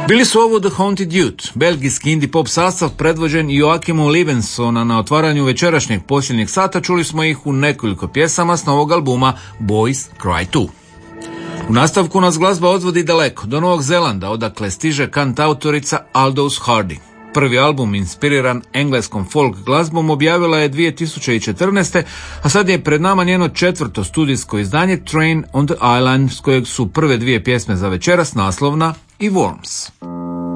Bili su ovo The Haunted Youth, belgijski indie pop sastav predvođen Joachimom Livensona. Na otvaranju večerašnjeg posljednjeg sata čuli smo ih u nekoliko pjesama s novog albuma Boys Cry Too. U nastavku nas glazba odvodi daleko, do Novog Zelanda, odakle stiže kantautorica Aldous Harding. Prvi album, inspiriran engleskom folk glazbom, objavila je 2014. a sad je pred nama njeno 4. studijsko izdanje Train on the Island, s kojeg su prve 2 pjesme za večeras naslovna i Worms.